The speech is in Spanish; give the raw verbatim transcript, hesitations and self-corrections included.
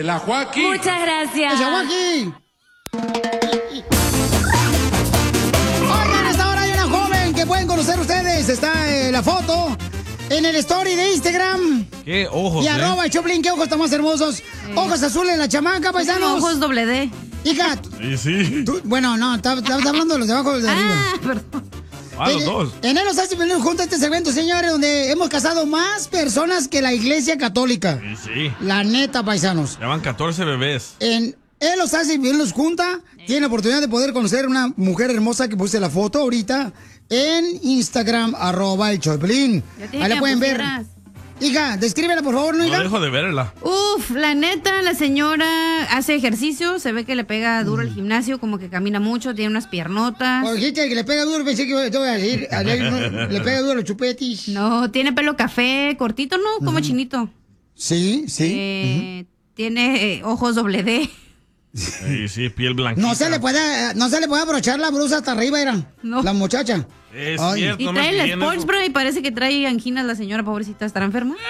de la Joaquín. Muchas gracias. ¡Esa Joaquín! Oigan, a esta hora hay una joven que pueden conocer ustedes. Está eh, la foto en el story de Instagram. ¿Qué ojos, Y eh? arroba el Choplin, ¿qué ojos están más hermosos? Sí. Ojos azules en la chamaca, paisanos. Ojos doble D. Hija. Sí, sí. Tú, bueno, no, estás hablando de los de abajo o los de arriba. Ah, perdón. Ah, los Eh, dos. En él nos hace venir juntos a este segmento, señores, donde hemos casado más personas que la Iglesia Católica. Sí, sí. La neta, paisanos. Ya van catorce bebés. En él los hace bien, los junta. Tiene la oportunidad de poder conocer una mujer hermosa que puse la foto ahorita en Instagram, arroba el Choplin. Ahí la pueden ver. Hija, descríbela, por favor, ¿no, hija? No dejo de verla. Uf, la neta, la señora hace ejercicio, se ve que le pega duro el gimnasio, como que camina mucho, tiene unas piernotas. Por dijiste que le pega duro, pensé que te voy a decir, a ver, no, le pega duro los chupetis. No, tiene pelo café, cortito, ¿no? Como uh-huh. chinito. Sí, sí. Eh, uh-huh. Tiene eh, ojos doble D. Sí, sí, piel blanquita. No se le puede, no se le puede abrochar la blusa hasta arriba, era. No. La muchacha. Es Ay. cierto, y no trae el me sports bra y parece que trae anginas la señora, pobrecita, ¿estará enferma?